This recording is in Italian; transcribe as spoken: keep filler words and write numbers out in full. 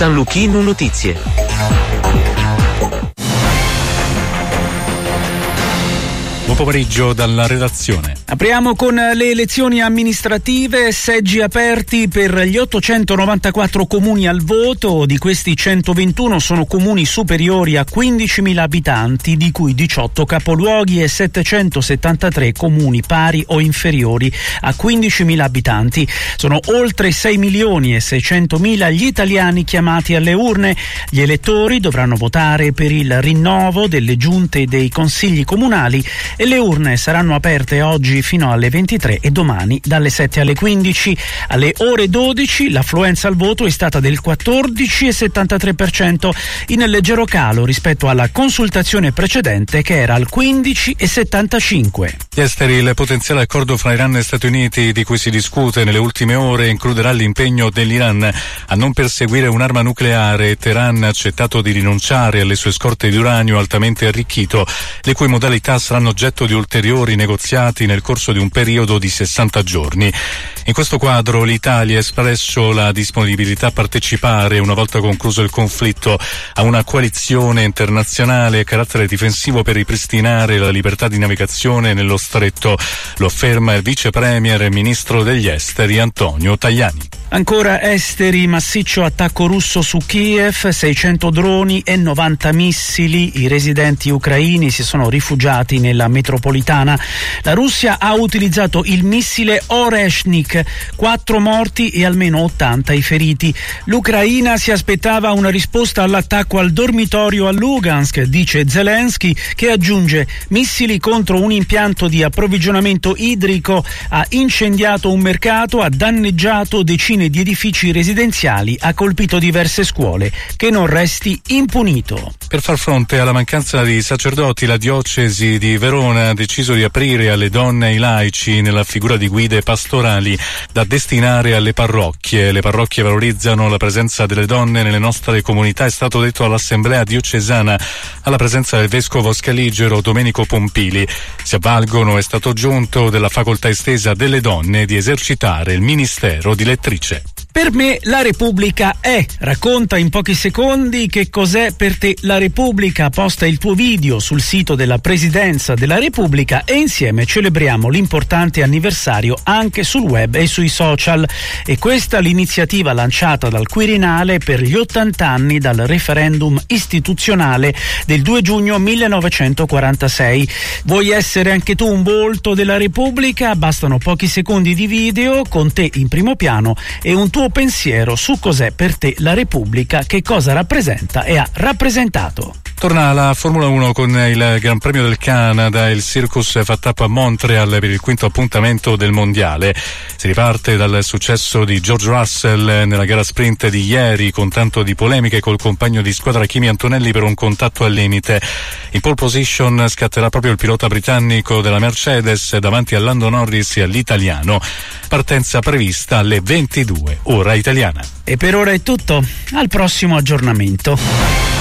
San Luchino Notizie. Buon pomeriggio dalla redazione. Apriamo con le elezioni amministrative, seggi aperti per gli ottocentonovantaquattro comuni al voto, di questi centoventuno sono comuni superiori a quindicimila abitanti, di cui diciotto capoluoghi e settecentosettantatré comuni pari o inferiori a quindicimila abitanti. Sono oltre sei milioni e seicentomila gli italiani chiamati alle urne. Gli elettori dovranno votare per il rinnovo delle giunte e dei consigli comunali e le urne saranno aperte oggi fino alle ventitré e domani dalle sette alle quindici. Alle ore dodici l'affluenza al voto è stata del quattordici virgola settantatré per cento, in leggero calo rispetto alla consultazione precedente che era al quindici virgola settantacinque. Gli esteri, il potenziale accordo fra Iran e Stati Uniti di cui si discute nelle ultime ore includerà l'impegno dell'Iran a non perseguire un'arma nucleare. Teheran ha accettato di rinunciare alle sue scorte di uranio altamente arricchito, le cui modalità saranno oggetto di ulteriori negoziati nel corso di un periodo di sessanta giorni. In questo quadro l'Italia ha espresso la disponibilità a partecipare, una volta concluso il conflitto, a una coalizione internazionale a carattere difensivo per ripristinare la libertà di navigazione nello stretto. Lo afferma il vice premier e ministro degli esteri Antonio Tajani. Ancora esteri, massiccio attacco russo su Kiev, seicento droni e novanta missili. I residenti ucraini si sono rifugiati nella metropolitana. La Russia ha utilizzato il missile Oreshnik, quattro morti e almeno ottanta i feriti. L'Ucraina si aspettava una risposta all'attacco al dormitorio a Lugansk, dice Zelensky, che aggiunge: missili contro un impianto di approvvigionamento idrico, ha incendiato un mercato, ha danneggiato decine di edifici residenziali, ha colpito diverse scuole, che non resti impunito. Per far fronte alla mancanza di sacerdoti, la diocesi di Verona ha deciso di aprire alle donne e ai laici nella figura di guide pastorali da destinare alle parrocchie. Le parrocchie valorizzano la presenza delle donne nelle nostre comunità, è stato detto all'Assemblea diocesana alla presenza del vescovo scaligero Domenico Pompili. Si avvalgono, è stato aggiunto, della facoltà estesa delle donne di esercitare il ministero di lettrice. Per me la Repubblica è. Racconta in pochi secondi che cos'è per te la Repubblica. Posta il tuo video sul sito della Presidenza della Repubblica e insieme celebriamo l'importante anniversario anche sul web e sui social. E questa l'iniziativa lanciata dal Quirinale per gli ottanta anni dal referendum istituzionale del due giugno millenovecentoquarantasei. Vuoi essere anche tu un volto della Repubblica? Bastano pochi secondi di video con te in primo piano e un tuo pensiero su cos'è per te la Repubblica, che cosa rappresenta e ha rappresentato. Torna la Formula uno con il Gran Premio del Canada e il Circus fa tappa a Montreal per il quinto appuntamento del mondiale. Si riparte dal successo di George Russell nella gara sprint di ieri, con tanto di polemiche col compagno di squadra Kimi Antonelli per un contatto al limite. In pole position scatterà proprio il pilota britannico della Mercedes davanti a Lando Norris e all'italiano. Partenza prevista alle ventidue, ora italiana. E per ora è tutto, al prossimo aggiornamento.